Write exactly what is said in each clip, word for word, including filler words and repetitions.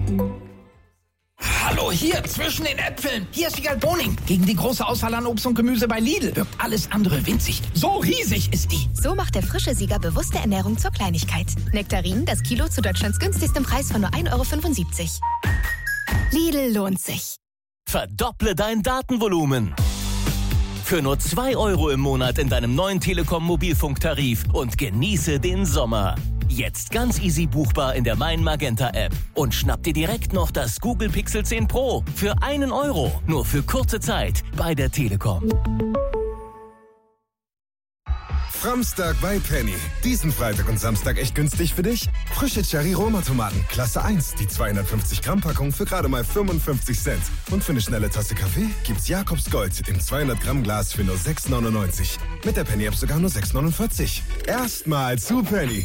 Hallo, hier, zwischen den Äpfeln. Hier ist Sigal Boning. Gegen die große Auswahl an Obst und Gemüse bei Lidl wirkt alles andere winzig. So riesig ist die. So macht der frische Sieger bewusste Ernährung zur Kleinigkeit. Nektarinen, das Kilo zu Deutschlands günstigstem Preis von nur ein Euro fünfundsiebzig. Lidl lohnt sich. Verdopple dein Datenvolumen. Für nur zwei Euro im Monat in deinem neuen Telekom-Mobilfunktarif und genieße den Sommer. Jetzt ganz easy buchbar in der Mein Magenta App. Und schnapp dir direkt noch das Google Pixel zehn Pro für einen Euro. Nur für kurze Zeit bei der Telekom. Framstag bei Penny. Diesen Freitag und Samstag echt günstig für dich? Frische Cherry-Roma-Tomaten, Klasse eins, die zweihundertfünfzig Gramm Packung für gerade mal fünfundfünfzig Cent. Und für eine schnelle Tasse Kaffee gibt's Jakobs Gold im zweihundert Gramm Glas für nur sechs neunundneunzig. Mit der Penny-App sogar nur sechs neunundvierzig. Erstmal zu Penny.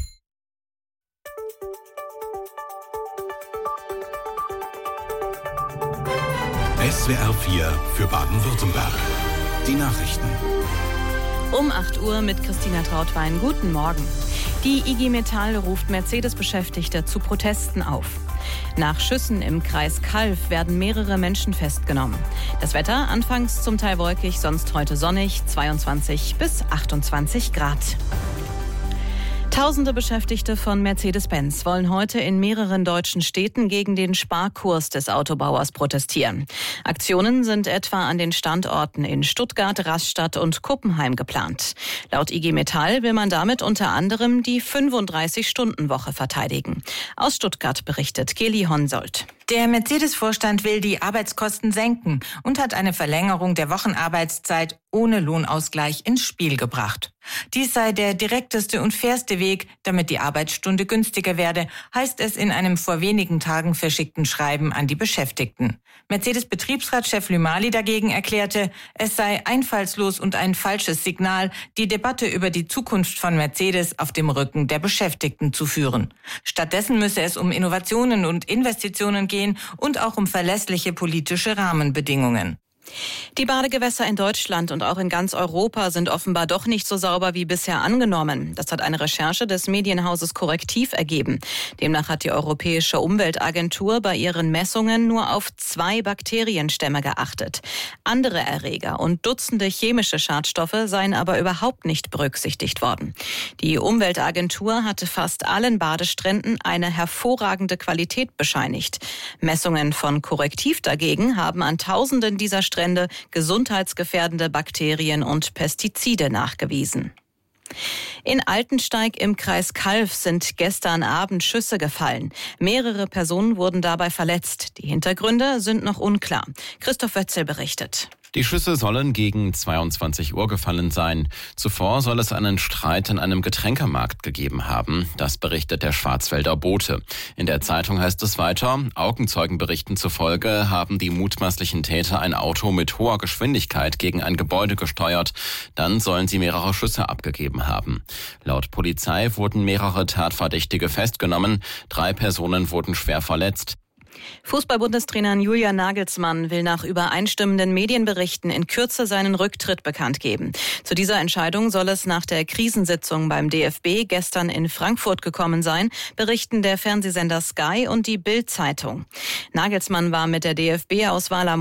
S W R vier für Baden-Württemberg. Die Nachrichten. Um acht Uhr mit Christina Trautwein. Guten Morgen. Die I G Metall ruft Mercedes-Beschäftigte zu Protesten auf. Nach Schüssen im Kreis Calw werden mehrere Menschen festgenommen. Das Wetter anfangs zum Teil wolkig, sonst heute sonnig, zweiundzwanzig bis achtundzwanzig Grad. Tausende Beschäftigte von Mercedes-Benz wollen heute in mehreren deutschen Städten gegen den Sparkurs des Autobauers protestieren. Aktionen sind etwa an den Standorten in Stuttgart, Rastatt und Kuppenheim geplant. Laut I G Metall will man damit unter anderem die fünfunddreißig-Stunden-Woche verteidigen. Aus Stuttgart berichtet Kelly Honsold. Der Mercedes-Vorstand will die Arbeitskosten senken und hat eine Verlängerung der Wochenarbeitszeit ohne Lohnausgleich ins Spiel gebracht. Dies sei der direkteste und fairste Weg, damit die Arbeitsstunde günstiger werde, heißt es in einem vor wenigen Tagen verschickten Schreiben an die Beschäftigten. Mercedes-Betriebsratschef Lümali dagegen erklärte, es sei einfallslos und ein falsches Signal, die Debatte über die Zukunft von Mercedes auf dem Rücken der Beschäftigten zu führen. Stattdessen müsse es um Innovationen und Investitionen gehen und auch um verlässliche politische Rahmenbedingungen. Die Badegewässer in Deutschland und auch in ganz Europa sind offenbar doch nicht so sauber wie bisher angenommen. Das hat eine Recherche des Medienhauses Correctiv ergeben. Demnach hat die Europäische Umweltagentur bei ihren Messungen nur auf zwei Bakterienstämme geachtet. Andere Erreger und Dutzende chemische Schadstoffe seien aber überhaupt nicht berücksichtigt worden. Die Umweltagentur hatte fast allen Badestränden eine hervorragende Qualität bescheinigt. Messungen von Correctiv dagegen haben an Tausenden dieser Strände gesundheitsgefährdende Bakterien und Pestizide nachgewiesen. In Altensteig im Kreis Calw sind gestern Abend Schüsse gefallen. Mehrere Personen wurden dabei verletzt. Die Hintergründe sind noch unklar. Christoph Wötzel berichtet. Die Schüsse sollen gegen zweiundzwanzig Uhr gefallen sein. Zuvor soll es einen Streit in einem Getränkemarkt gegeben haben. Das berichtet der Schwarzwälder Bote. In der Zeitung heißt es weiter, Augenzeugenberichten zufolge haben die mutmaßlichen Täter ein Auto mit hoher Geschwindigkeit gegen ein Gebäude gesteuert. Dann sollen sie mehrere Schüsse abgegeben haben. Laut Polizei wurden mehrere Tatverdächtige festgenommen. Drei Personen wurden schwer verletzt. Fußball-Bundestrainer Julian Nagelsmann will nach übereinstimmenden Medienberichten in Kürze seinen Rücktritt bekannt geben. Zu dieser Entscheidung soll es nach der Krisensitzung beim D F B gestern in Frankfurt gekommen sein, berichten der Fernsehsender Sky und die Bild-Zeitung. Nagelsmann war mit der D F B-Auswahl am